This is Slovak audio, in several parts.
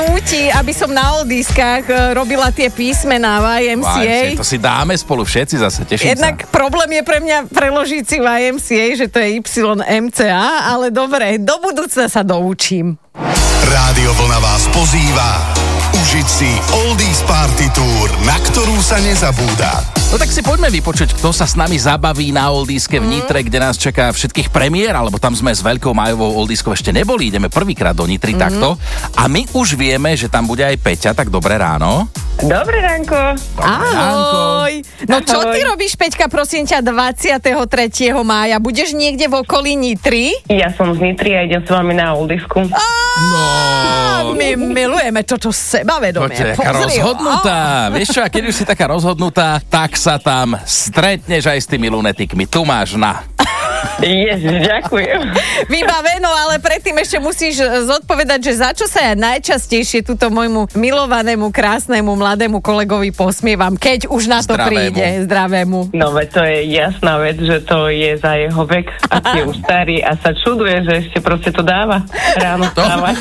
núti, aby som na oldiskách robila tie písmená v YMCA. To si dáme spolu všetci zase, teším Jednak sa. problém je pre mňa preložiť si v YMCA, že to je YMCA, ale dobre, do budúcna sa doučím. Rádio Vlna vás pozýva užiť si Oldies Party Tour, na ktorú sa nezabúda. No tak si poďme vypočuť, kto sa s nami zabaví na Oldieske v Nitre, kde nás čaká všetkých premiér, alebo tam sme s Veľkou Májovou Oldieskou ešte neboli, ideme prvýkrát do Nitry takto. A my už vieme, že tam bude aj Peťa, tak dobré ráno. Dobré ránko. Ahoj. No čo ty robíš, Peťka, prosím ťa, 23. mája? Budeš niekde v okolí Nitry? Ja som z Nitry a idem s vami na Oldiesku. No. My milujeme toto sebavedomie. Poďte, taká rozhodnutá. Vieš čo, a keď už si taká rozhodnutá, tak sa tam stretneš aj s tými lunetikmi. Tu máš na. Ježiš, ďakujem. Vybaveno, ale predtým ešte musíš zodpovedať, že za čo sa ja najčastejšie túto môjmu milovanému, krásnemu, mladému kolegovi posmievam, keď už na to príde. Zdravému. No veď to je jasná vec, že to je za jeho vek a je už starý a sa čuduje, že ešte proste to dáva ráno stávať.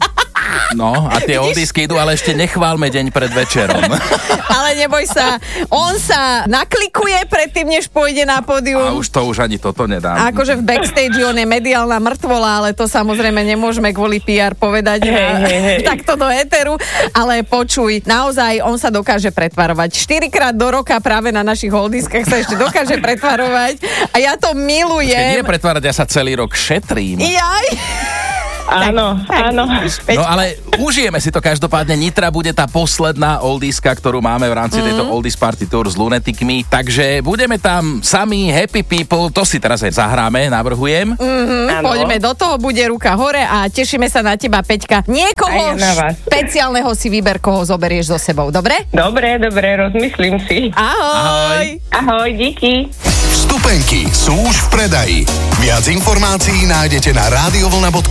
No, a tie oldisky idú, ale ešte nechválme deň pred večerom. Ale neboj sa, on sa naklikuje predtým, než pôjde na pódium. A už ani toto nedám. Akože v backstage on je mediálna mŕtvola, ale to samozrejme nemôžeme kvôli PR povedať takto do éteru. Ale počuj, naozaj on sa dokáže pretvarovať. 4-krát do roka práve na našich oldiskách sa ešte dokáže pretvarovať. A ja to milujem. Keď nie pretvárať, ja sa celý rok šetrím. Jaj. Áno, áno. No ale užijeme si to každopádne. Nitra bude tá posledná oldiska, ktorú máme v rámci tejto Oldies Party Tour s lunetikmi. Takže budeme tam sami, happy people. To si teraz aj zahráme, navrhujem. Poďme do toho, bude ruka hore a tešíme sa na teba, Peťka. Niekoho špeciálneho si vyber, koho zoberieš so sebou, dobre? Dobre, rozmyslím si. Ahoj. Ahoj, díky. Vstupenky sú už v predaji. Viac informácií nájdete na radiovlna.sk.